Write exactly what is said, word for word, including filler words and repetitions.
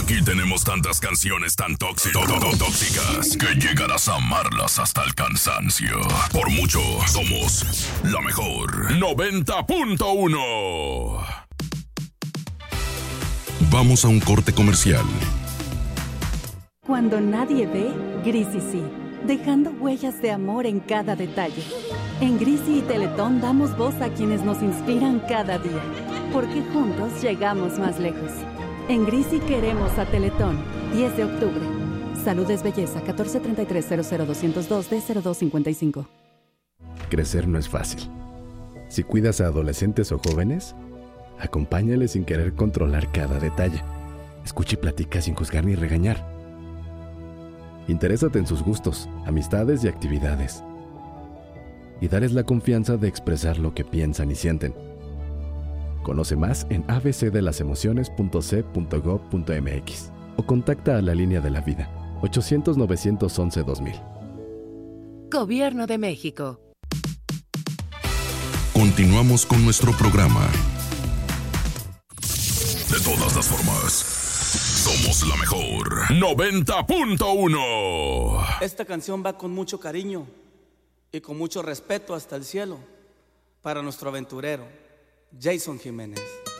Aquí tenemos tantas canciones tan tóxicas, tóxicas que llegarás a amarlas hasta el cansancio. Por mucho, somos la mejor. noventa punto uno. Vamos a un corte comercial. Cuando nadie ve, Grisi sí, dejando huellas de amor en cada detalle. En Grisi y Teletón damos voz a quienes nos inspiran cada día, porque juntos llegamos más lejos. En Grisi queremos a Teletón. diez de octubre. Salud es belleza. catorce treinta y tres cero cero doscientos dos D cero dos cincuenta y cinco. Crecer no es fácil. Si cuidas a adolescentes o jóvenes, acompáñales sin querer controlar cada detalle. Escucha y platica sin juzgar ni regañar. Interésate en sus gustos, amistades y actividades. Y darles la confianza de expresar lo que piensan y sienten. Conoce más en a b c de las emociones punto c punto gov punto m x o contacta a la línea de la vida ochocientos novecientos once dos mil. Gobierno de México. Continuamos con nuestro programa. De todas las formas, somos la mejor. noventa punto uno. Esta canción va con mucho cariño y con mucho respeto hasta el cielo para nuestro aventurero Jason Jiménez.